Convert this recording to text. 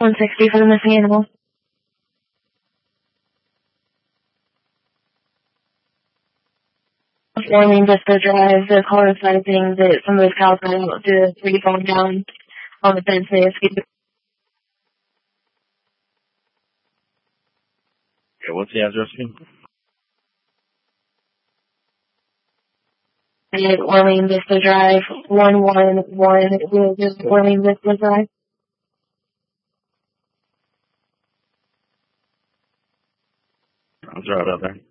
160 for the missing animal. Orleans Vista Drive, the caller is citing that some of those cows got out to tree falling down on the fence. They escaped. Okay, what's the address again? Orleans Vista Drive, 111 Orleans Vista Drive. I'll drive out there.